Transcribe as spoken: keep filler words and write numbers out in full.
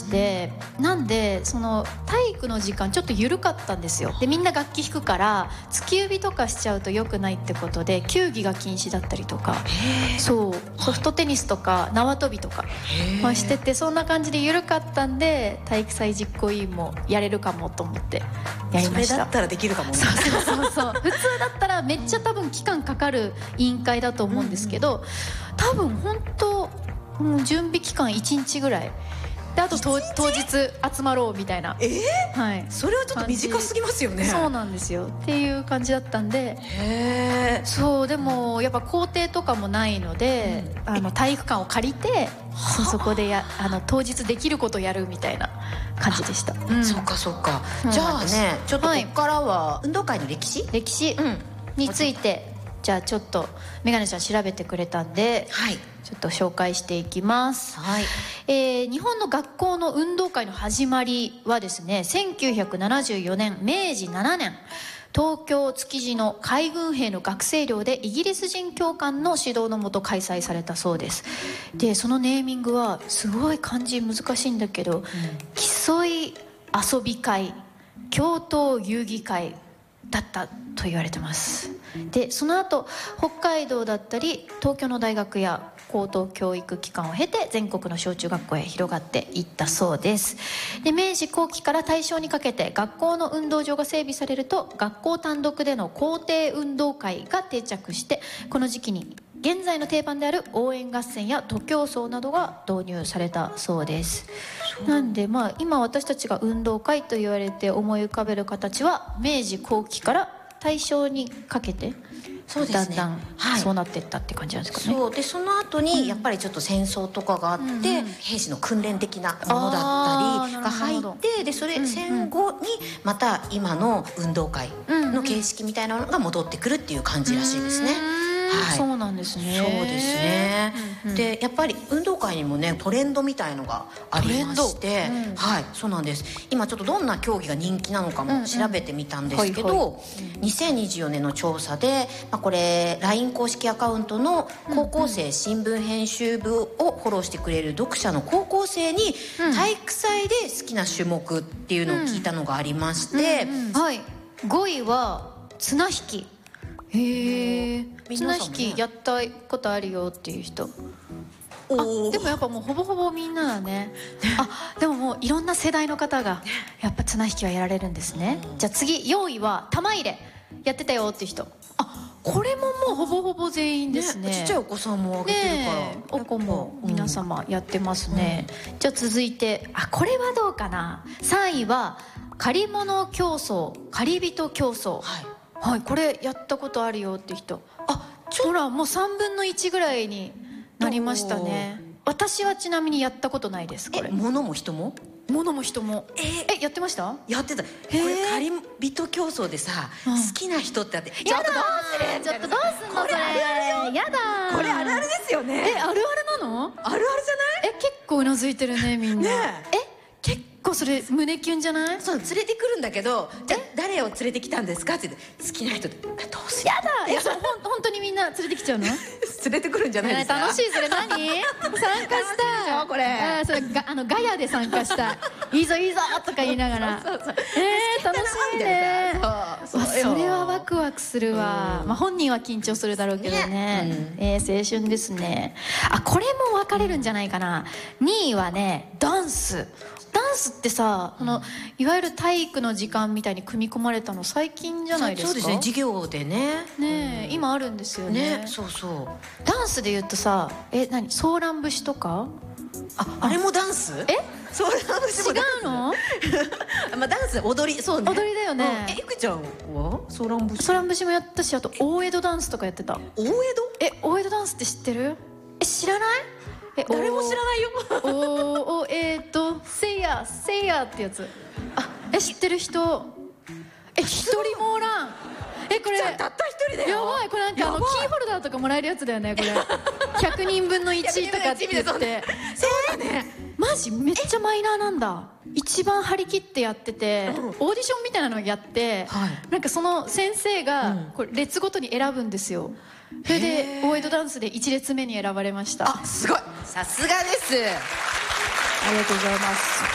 して、なんでその体育の時間ちょっと緩かったんですよ。でみんな楽器弾くから突き指とかしちゃうと良くないってことで球技が禁止だったりとか、そうソフトテニスとか縄跳びとか、まあ、してて、そんな感じで緩かったんで体育祭実行委員もやれるかもと思ってやりました。 それだったらできるかもね。 そうそうそうそう普通だったらめっちゃ多分期間かかる委員会だと思うんですけど、多分本当もう準備期間いちにちぐらいで、あと当日集まろうみたいな、 えーはい、 それはちょっと短すぎますよね。 そうなんですよっていう感じだったんで、 へーそうでもやっぱ校庭とかもないので、うん、あの体育館を借りて そ, そこでやあの当日できることをやるみたいな感じでした。 うん、そうかそうか、うん、じゃあねちょっとここからは運動会の歴史歴史、うん、についてじゃあちょっとメガネちゃん調べてくれたんで、はい、ちょっと紹介していきます、はい。えー、日本の学校の運動会の始まりはですね、せんきゅうひゃくななじゅうよねんめいじななねん、東京築地の海軍兵の学生寮でイギリス人教官の指導のもと開催されたそうです。でそのネーミングはすごい漢字難しいんだけど、うん、競い遊び会教頭遊戯会だったと言われてます。でその後北海道だったり東京の大学や高等教育機関を経て全国の小中学校へ広がっていったそうです。で明治後期から大正にかけて学校の運動場が整備されると学校単独での校庭運動会が定着して、この時期に現在の定番である応援合戦や徒競走などが導入されたそうです。なんでまあ今私たちが運動会と言われて思い浮かべる形は明治後期から大正にかけてそうですね、だんだんそうなっていったって感じなんですかね。 そうでその後にやっぱりちょっと戦争とかがあって、うんうん、兵士の訓練的なものだったりが入って、でそれ戦後にまた今の運動会の形式みたいなのが戻ってくるっていう感じらしいですね。 はい、そうなんですね。 そうですね、うんうん、でやっぱり運動会にもねトレンドみたいのがありまして、うん、はいそうなんです。今ちょっとどんな競技が人気なのかも調べてみたんですけど、にせんにじゅうよねんの調査で、まあ、これ ライン 公式アカウントの高校生新聞編集部をフォローしてくれる読者の高校生に体育祭で好きな種目っていうのを聞いたのがありまして、 うんうんうん、はい、ごいは綱引き。へえ、綱引きやったことあるよっていう人、あでもやっぱもうほぼほぼみんなだね。あでももういろんな世代の方がやっぱ綱引きはやられるんですね。じゃあ次よんいは玉入れやってたよっていう人、あこれももうほぼほぼ全員ですね。 ねちっちゃいお子さんもあげてるから、 ね、お子も皆様やってますね、うん、じゃあ続いてあこれはどうかな、さんいは借り物競争借り人競争、はいはい、これやったことあるよって人、あほらもうさんぶんのいちぐらいになりましたね。私はちなみにやったことないです。これえ物も人も物も人もえー、 えやってました？ やってた。これ借り人競争でさ、うん、好きな人ってあってちょっとどうするちょっとどうすんのそれ、これあるあるよ。やだこれあるあるですよね。 えあるあるなの？ あるあるじゃない？ え結構うなずいてるねみんなねえ結構それ胸キュンじゃない？ そう連れてくるんだけど、じゃあ誰を連れてきたんですかって言って好きな人でどうする？ やだえそうほん本当にみんな連れてきちゃうの？ 連れてくるんじゃないですか？ 楽しいそれ何？参加したいこれあそれがあのガヤで参加したいいぞいいぞとか言いながらそうそうえー、楽しいね。そうそうそれはワクワクするわ、まあ、本人は緊張するだろうけどね、ねうん、えー、青春ですね。あこれも分かれるんじゃないかな。にいはねダンス。ダンスってさ、あのいわゆる体育の時間みたいに組み込まれたの最近じゃないですか？ そうですね授業でねね、うん、今あるんですよ ね, ねそうそうダンスで言うとさえ何ソーラン節とかあ, あれもダンス？ えソーラン節もダンス？違うの？まあダンス踊りそうね踊りだよね、 うん、えゆくちゃんはソーラン節？ ソーラン節もやったしあと大江戸ダンスとかやってた。 大江戸？ え大江戸ダンスって知ってる？え知らない？ え誰も知らないよおおえーとせいやせいやってやつ。あえ知ってる人え一人もおらん。えこれたった一人だよ。 やばいこれなんかあのキーホルダーとかもらえるやつだよねこれひゃくにんぶんのいちとかって言ってそうだねマジめっちゃマイナーなんだ。一番張り切ってやってて、うん、オーディションみたいなのをやって、はい、なんかその先生がこれ列ごとに選ぶんですよ。それで大江戸ダンスでいち列目に選ばれました。 あすごいさすがです。 ありがとうございます。